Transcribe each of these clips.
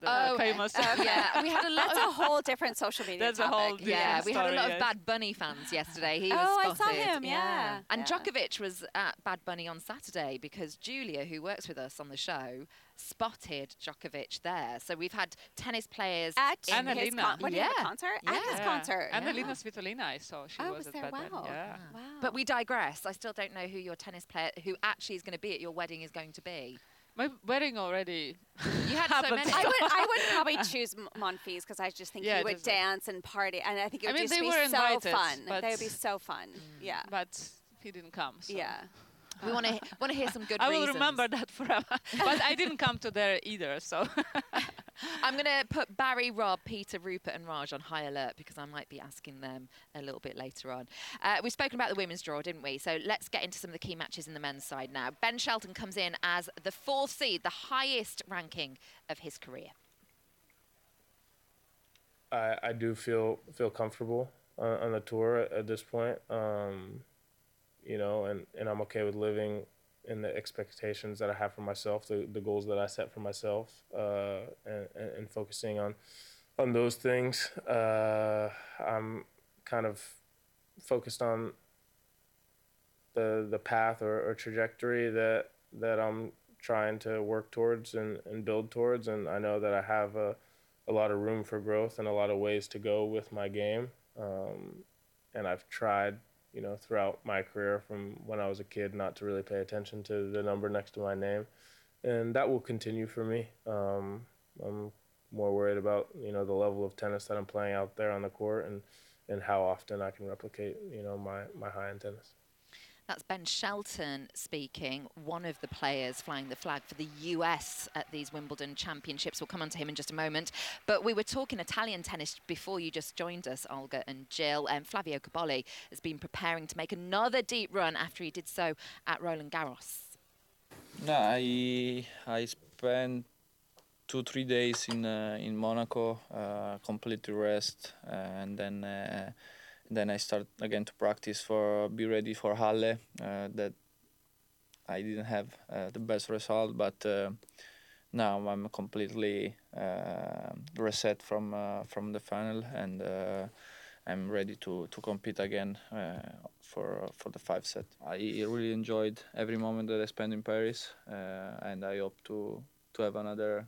famous. Yeah, we had a lot. That's a whole different social media That's topic. a whole Yeah, we had a lot story, of Bad Bunny fans yesterday. He was I spotted. saw him, yeah. And Yeah. Djokovic was at Bad Bunny on Saturday because Julia, who works with us on the show, spotted Djokovic there. So we've had tennis players At And his Alina. what, did he have a concert? At his Yeah. concert. And Yeah. Alina Svitolina, I saw. She Oh, was at there? Bad Bunny. Wow. Yeah. Wow. But we digress. I still don't know who your tennis player, who actually is going to be at your wedding, is going to be. My wedding already. You had so happened. many. I would probably choose Monfils because I just think Yeah, he would just like- dance and party, and I think it would mean, just they be were so invited, fun. but- They would be so fun. Yeah. But he didn't come. So. Yeah. We want to hear some good I reasons. will remember that forever. But I didn't come to there either, so. I'm going to put Barry, Rob, Peter, Rupert and Raj on high alert because I might be asking them a little bit later on. We've spoken about the women's draw, didn't we? So let's get into some of the key matches in the men's side now. Ben Shelton comes in as the 4th seed, the highest ranking of his career. I do feel comfortable on the tour at this point, you know, and I'm okay with living in the expectations that I have for myself, the goals that I set for myself, and focusing on those things. I'm kind of focused on the path or trajectory that I'm trying to work towards and build towards, and I know that I have a lot of room for growth and a lot of ways to go with my game, and I've tried, you know, throughout my career from when I was a kid not to really pay attention to the number next to my name, and that will continue for me. I'm more worried about, you know, the level of tennis that I'm playing out there on the court and how often I can replicate, you know, my high-end tennis. That's Ben Shelton speaking, one of the players flying the flag for the US at these Wimbledon Championships. We'll come on to him in just a moment. But we were talking Italian tennis before you just joined us, Olga and Jill. Flavio Cobolli has been preparing to make another deep run after he did so at Roland Garros. No, I spent 2-3 days in Monaco, completely rest, and then I start again to practice be ready for Halle. That I didn't have the best result, but now I'm completely reset from the final, and I'm ready to compete again for the 5 set. I really enjoyed every moment that I spent in Paris, and I hope to have another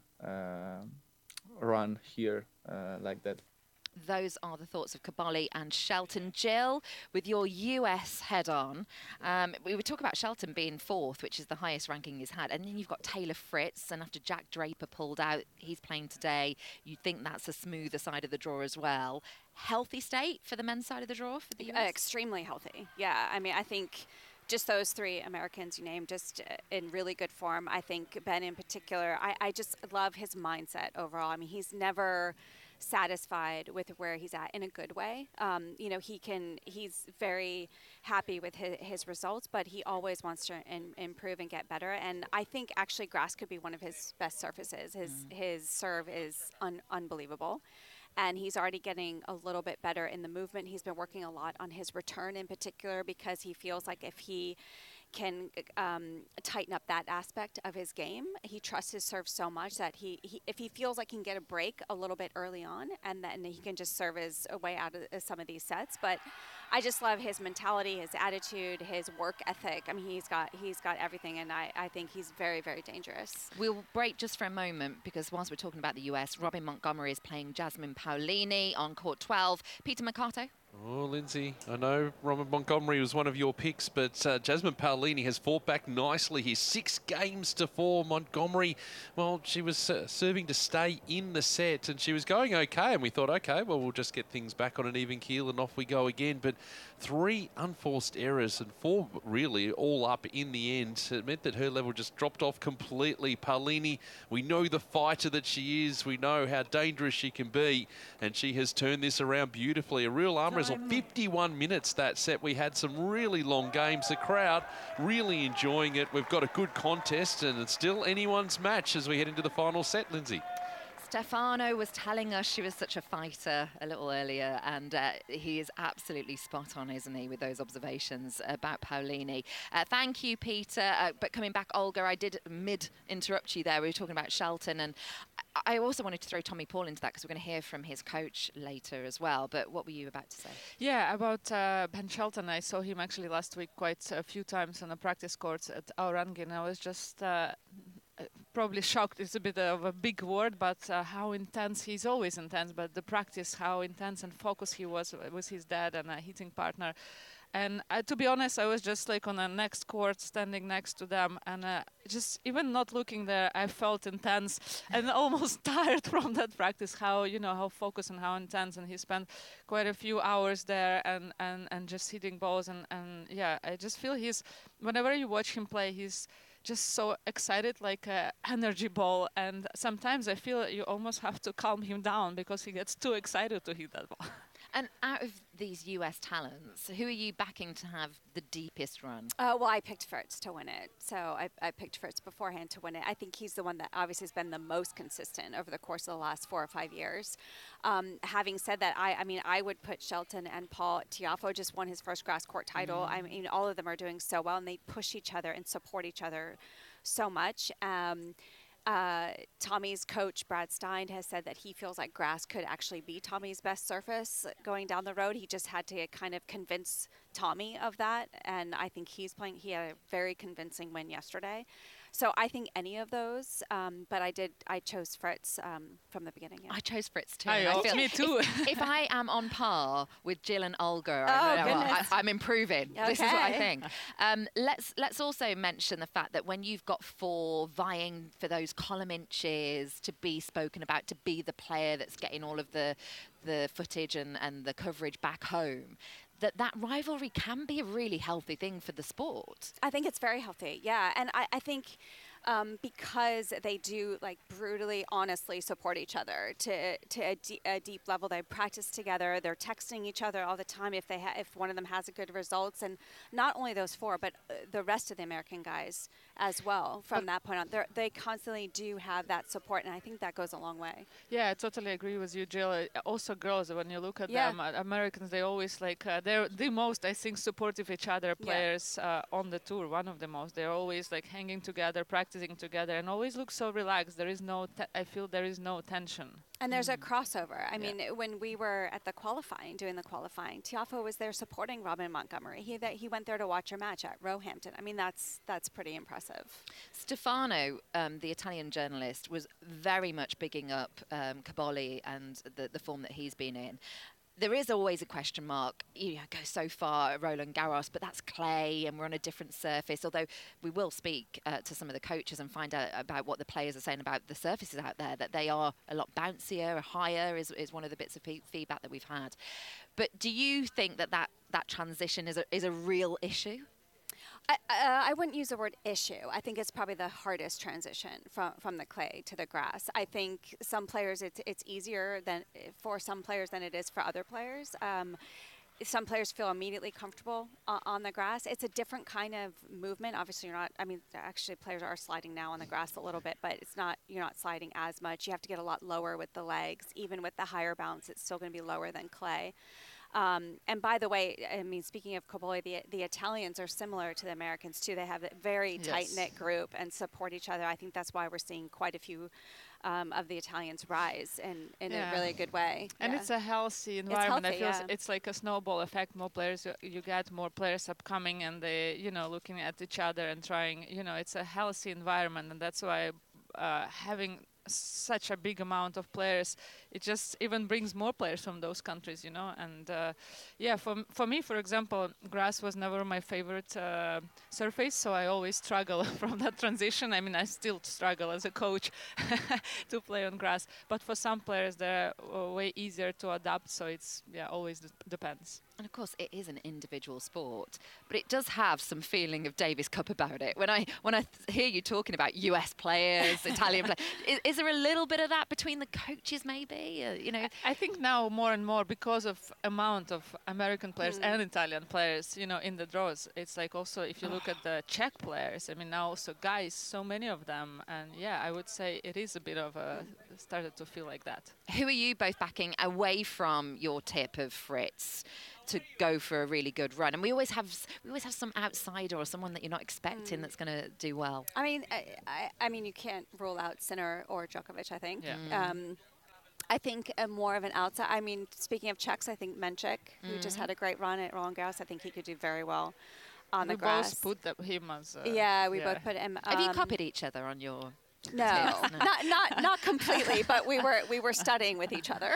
run here like that. Those are the thoughts of Cobolli and Shelton. Jill, with your US head on, we would talk about Shelton being 4th, which is the highest ranking he's had. And then you've got Taylor Fritz, and after Jack Draper pulled out, he's playing today. You'd think that's a smoother side of the draw as well. Healthy state for the men's side of the draw for the US? Extremely healthy. Yeah, I mean, I think just those 3 Americans you named, just in really good form. I think Ben in particular, I just love his mindset overall. I mean, he's never satisfied with where he's at in a good way. You know, he's very happy with his results, but he always wants to improve and get better. And I think actually grass could be one of his best surfaces. His serve is unbelievable. And he's already getting a little bit better in the movement. He's been working a lot on his return in particular because he feels like if he can tighten up that aspect of his game. He trusts his serve so much that if he feels like he can get a break a little bit early on, and then he can just serve his way out of some of these sets. But I just love his mentality, his attitude, his work ethic. I mean, he's got everything, and I think he's very, very dangerous. We'll break just for a moment because whilst we're talking about the US, Robin Montgomery is playing Jasmine Paolini on court 12. Peter Mercato. Oh, Lindsay, I know Robin Montgomery was one of your picks, but Jasmine Paolini has fought back nicely here. 6 games to 4. Montgomery, well, she was serving to stay in the set, and she was going okay, and we thought, okay, well, we'll just get things back on an even keel, and off we go again. But 3 unforced errors and 4 really all up in the end. It meant that her level just dropped off completely. Paolini, we know the fighter that she is. We know how dangerous she can be, and she has turned this around beautifully. A real arm wrestle. 51 minutes that set. We had some really long games. The crowd really enjoying it. We've got a good contest, and it's still anyone's match as we head into the final set, Lindsay. Stefano was telling us she was such a fighter a little earlier, and he is absolutely spot on, isn't he, with those observations about Paolini. Thank you, Peter. But coming back, Olga, I did mid-interrupt you there. We were talking about Shelton, and I also wanted to throw Tommy Paul into that because we're going to hear from his coach later as well. But what were you about to say? Yeah, about Ben Shelton. I saw him actually last week quite a few times on the practice courts at Aurangin. I was just probably shocked. It's a bit of a big word, but how intense. He's always intense, but the practice, how intense and focused he was with his dad and a hitting partner. And to be honest, I was just like on the next court, standing next to them, and just even not looking there, I felt intense and almost tired from that practice. How how focused and how intense, and he spent quite a few hours there and just hitting balls and yeah, I just feel whenever you watch him play, he's just so excited, like an energy ball, and sometimes I feel you almost have to calm him down because he gets too excited to hit that ball. And out of these US talents, who are you backing to have the deepest run? Well, I picked Fritz to win it. So I picked Fritz beforehand to win it. I think he's the one that obviously has been the most consistent over the course of the last 4 or 5 years. Having said that, I mean, I would put Shelton and Paul. Tiafoe just won his first grass court title. I mean, all of them are doing so well, and they push each other and support each other so much. Tommy's coach, Brad Stein, has said that he feels like grass could actually be Tommy's best surface going down the road. He just had to kind of convince Tommy of that, and I think he had a very convincing win yesterday. So I think any of those, but I chose Fritz from the beginning. Yeah. I chose Fritz too. Me too. If I am on par with Jill and Olga, I'm improving. Okay. This is what I think. Let's also mention the fact that when you've got 4 vying for those column inches to be spoken about, to be the player that's getting all of the footage and the coverage back home, that rivalry can be a really healthy thing for the sport. I think it's very healthy, yeah. And I think because they do like brutally, honestly support each other to a deep level. They practice together. They're texting each other all the time if one of them has a good results. And not only those 4, but the rest of the American guys as well. From that point on, they constantly do have that support, and I think that goes a long way. Yeah, I totally agree with you, Jill. Also, girls, when you look at them, Americans, they always they're the most, I think, supportive each other players on the tour. One of the most. They're always like hanging together, practicing together, and always look so relaxed. There is I feel there is no tension. And there's a crossover. I mean, when we were at doing the qualifying, Tiafoe was there supporting Robin Montgomery. He went there to watch her match at Roehampton. I mean, that's pretty impressive. Stefano, the Italian journalist, was very much bigging up Cobolli and the form that he's been in. There is always a question mark. You go so far at Roland Garros, but that's clay and we're on a different surface. Although we will speak to some of the coaches and find out about what the players are saying about the surfaces out there, that they are a lot bouncier, higher is one of the bits of feedback that we've had. But do you think that transition is a real issue? I wouldn't use the word issue. I think it's probably the hardest transition from the clay to the grass. I think some players it's easier for some players than it is for other players. Some players feel immediately comfortable on the grass. It's a different kind of movement. Obviously, actually players are sliding now on the grass a little bit, but you're not sliding as much. You have to get a lot lower with the legs. Even with the higher bounce, it's still going to be lower than clay. And by the way, I mean, speaking of Cobolli, the Italians are similar to the Americans too. They have a very tight-knit group and support each other. I think that's why we're seeing quite a few of the Italians rise in a really good way. And it's a healthy environment. I feel it's like a snowball effect. More players, you get more players upcoming, and they, looking at each other and trying. It's a healthy environment, and that's why having such a big amount of players, it just even brings more players from those countries, and for me, for example, grass was never my favorite surface, so I always struggle from that transition. I mean, I still struggle as a coach to play on grass, but for some players they're way easier to adapt, so it's always depends. And of course, it is an individual sport, but it does have some feeling of Davis Cup about it. When I hear you talking about US players, Italian players, Is there a little bit of that between the coaches, maybe? You know, I think now more and more because of amount of American players and Italian players, you know, in the draws. It's like also if you look at the Czech players, I mean now also guys, so many of them, and yeah, I would say it is a bit of a started to feel like that. who are you both backing away from your tip of Fritz to go for a really good run? And we always have some outsider or someone that you're not expecting that's going to do well. I mean, I mean, you can't rule out Sinner or Djokovic, I think. Yeah. I think more of an outside. I mean, speaking of Czechs, I think Menchik, who just had a great run at Roland Garros, I think he could do very well on the grass. We both put him as. Yeah, we both put him. Have you copied each other on your? No, tips? No. not completely, but we were studying with each other.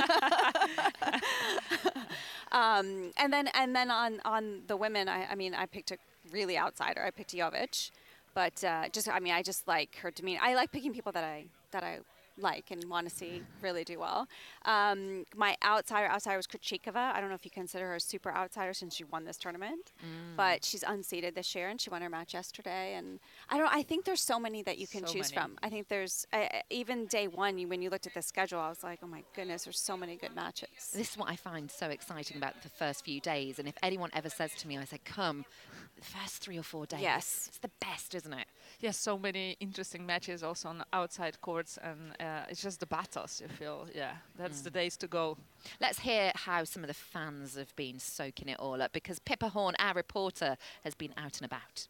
And then on the women, I mean, I picked a really outsider. I picked Jovic, but I just like her demeanor. I like picking people that I like and want to see really do well. My outsider was Krejcikova. I don't know if you consider her a super outsider since she won this tournament, but she's unseeded this year and she won her match yesterday. And I think there's so many that you can choose from. I think there's even day one when you looked at the schedule, I was like, oh my goodness, there's so many good matches. This is what I find so exciting about the first few days. And if anyone ever says to me, I say, come, the first 3 or 4 days. Yes. It's the best, isn't it? Yes, so many interesting matches also on outside courts, and it's just the battles. You feel, yeah, that's the days to go. Let's hear how some of the fans have been soaking it all up, because Pippa Horn, our reporter, has been out and about.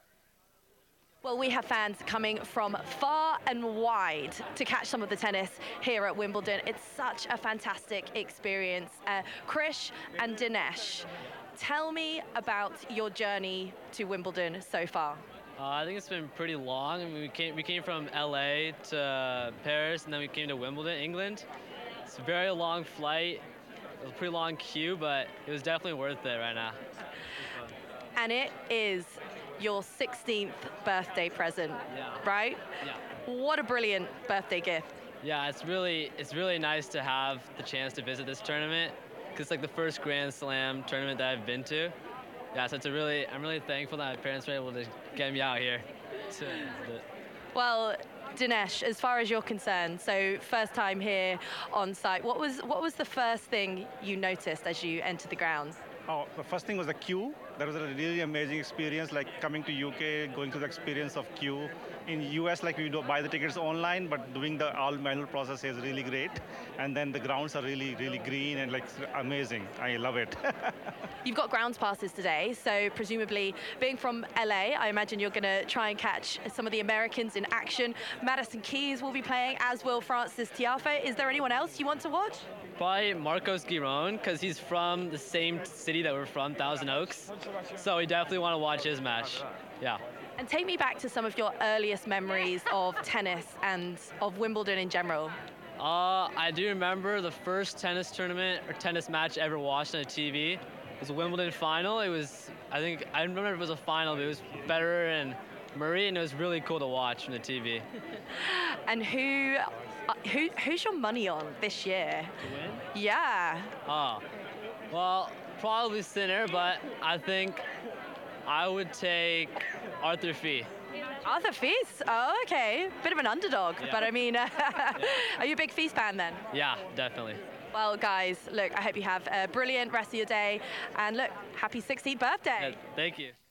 Well, we have fans coming from far and wide to catch some of the tennis here at Wimbledon. It's such a fantastic experience. Krish and Dinesh, tell me about your journey to Wimbledon so far. I think it's been pretty long. I mean, we came from LA to Paris, and then we came to Wimbledon, England. It's a very long flight. It was a pretty long queue, but it was definitely worth it right now. And it is your 16th birthday present, right? Yeah. What a brilliant birthday gift. Yeah, it's really nice to have the chance to visit this tournament, because it's like the first Grand Slam tournament that I've been to. Yeah, so I'm really thankful that my parents were able to get me out here. Well, Dinesh, as far as you're concerned, so first time here on site, what was the first thing you noticed as you entered the grounds? Oh, the first thing was the queue. That was a really amazing experience, like coming to UK, going through the experience of queue. In US, like we do buy the tickets online, but doing the all manual process is really great. And then the grounds are really, really green and like amazing. I love it. You've got grounds passes today, so presumably being from LA, I imagine you're going to try and catch some of the Americans in action. Madison Keys will be playing, as will Francis Tiafoe. Is there anyone else you want to watch? Probably Marcos Giron, because he's from the same city that we're from, Thousand Oaks. So we definitely want to watch his match. Yeah. And take me back to some of your earliest memories of tennis and of Wimbledon in general. I do remember the first tennis tournament or tennis match I ever watched on the TV. It was a Wimbledon final. I remember it was a final, but it was Federer and Murray, and it was really cool to watch from the TV. And who's your money on this year? To win? Yeah. Oh, well, probably Sinner, but I think I would take Arthur Fee. Arthur Fils? Oh, okay. Bit of an underdog, Yeah. but I mean, are you a big Fils fan then? Yeah, definitely. Well, guys, look, I hope you have a brilliant rest of your day. And look, happy 16th birthday. Yeah, thank you.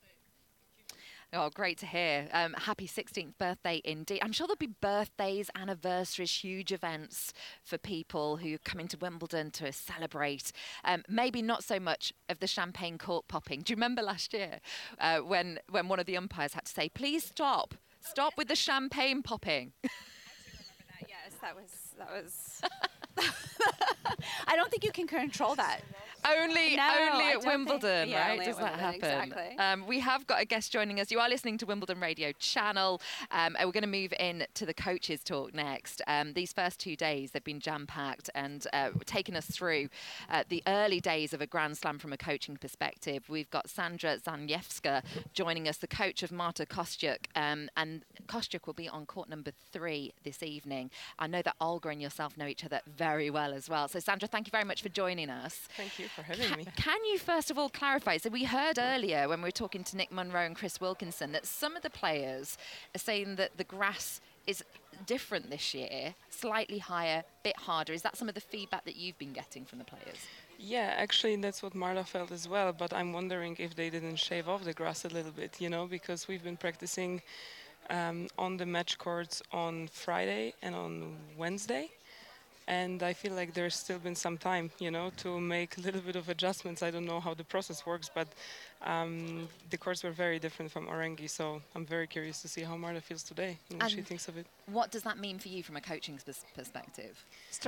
Oh, great to hear. Happy 16th birthday indeed. I'm sure there'll be birthdays, anniversaries, huge events for people who come into Wimbledon to celebrate. Maybe not so much of the champagne cork popping. Do you remember last year when one of the umpires had to say, please stop with the champagne popping? Yes, that was. I don't think you can control that. Only at Wimbledon, yeah, right? only Does at that Wimbledon, happen? exactly. We have got a guest joining us. You are listening to Wimbledon Radio Channel. And we're going to move in to the coaches talk next. These first 2 days, they've been jam-packed and taking us through the early days of a Grand Slam from a coaching perspective. We've got Sandra Zaniewska joining us, the coach of Marta Kostyuk. And Kostyuk will be on court number 3 this evening. I know that Olga and yourself know each other very well as well. So, Sandra, thank you very much for joining us. Thank you for having me. Can you first of all clarify? So we heard earlier when we were talking to Nick Munro and Chris Wilkinson that some of the players are saying that the grass is different this year, slightly higher, bit harder. Is that some of the feedback that you've been getting from the players? Yeah, actually, that's what Marta felt as well. But I'm wondering if they didn't shave off the grass a little bit, you know, because we've been practicing on the match courts on Friday and on Wednesday. And I feel like there's still been some time, you know, to make a little bit of adjustments. I don't know how the process works, but the courts were very different from Orangi. So I'm very curious to see how Marta feels today and what she thinks of it. What does that mean for you from a coaching perspective?